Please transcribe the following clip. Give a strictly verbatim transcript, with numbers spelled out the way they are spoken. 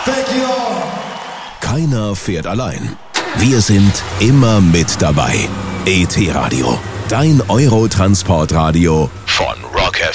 Thank you all. Keiner fährt allein. Wir sind immer mit dabei. E T Radio, dein Eurotransportradio